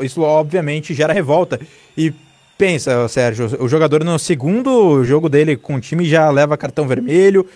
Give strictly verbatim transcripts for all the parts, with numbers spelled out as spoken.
isso obviamente gera revolta. E pensa, Sérgio, o jogador no segundo jogo dele com o time já leva cartão vermelho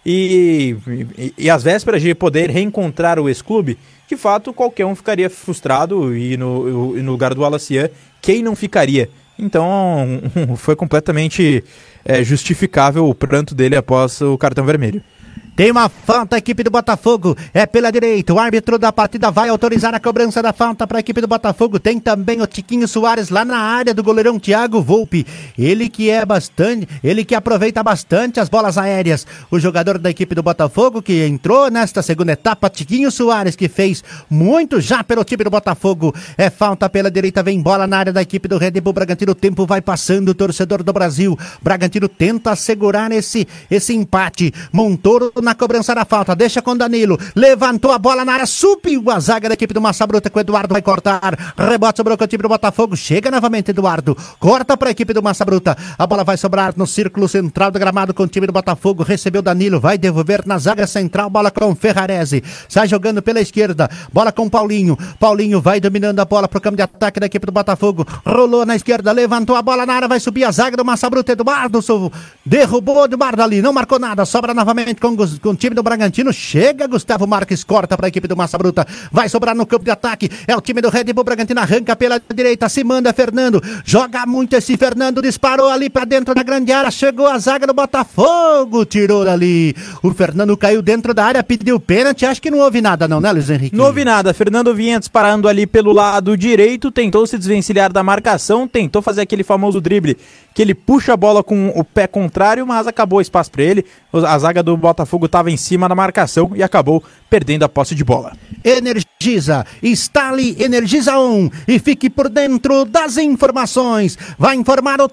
e, e, e às vésperas de poder reencontrar o ex-clube, de fato qualquer um ficaria frustrado e no, e no lugar do Alacian, quem não ficaria? Então foi completamente é, justificável o pranto dele após o cartão vermelho. Tem uma falta, a equipe do Botafogo, é pela direita, o árbitro da partida vai autorizar a cobrança da falta para a equipe do Botafogo. Tem também o Tiquinho Soares lá na área do goleirão Thiago Volpe, ele que é bastante, ele que aproveita bastante as bolas aéreas. O jogador da equipe do Botafogo que entrou nesta segunda etapa, Tiquinho Soares, que fez muito já pelo time do Botafogo. É falta pela direita, vem bola na área da equipe do Red Bull Bragantino, o tempo vai passando, torcedor do Brasil. Bragantino tenta assegurar esse, esse empate, Montoro na cobrança da falta, deixa com Danilo, levantou a bola na área, subiu a zaga da equipe do Massa Bruta, que o Eduardo vai cortar, rebote sobrou com o time do Botafogo, chega novamente Eduardo, corta para a equipe do Massa Bruta, a bola vai sobrar no círculo central do gramado com o time do Botafogo, recebeu Danilo, vai devolver na zaga central, bola com Ferrarese, sai jogando pela esquerda, bola com Paulinho, Paulinho vai dominando a bola pro campo de ataque da equipe do Botafogo, rolou na esquerda, levantou a bola na área, vai subir a zaga do Massa Bruta, Eduardo derrubou o Eduardo ali, não marcou nada, sobra novamente com com o time do Bragantino, chega Gustavo Marques, corta para a equipe do Massa Bruta, vai sobrar no campo de ataque, é o time do Red Bull Bragantino, arranca pela direita, se manda Fernando, joga muito esse Fernando, disparou ali para dentro da grande área, chegou a zaga do Botafogo, tirou dali, o Fernando caiu dentro da área, pediu pênalti, acho que não houve nada não, né Luiz Henrique? Não houve nada, Fernando vinha disparando ali pelo lado direito, tentou se desvencilhar da marcação, tentou fazer aquele famoso drible, que ele puxa a bola com o pé contrário, mas acabou o espaço para ele, a zaga do Botafogo estava em cima da marcação e acabou perdendo a posse de bola. Energisa, instale Energisa um e fique por dentro das informações. Vai informar o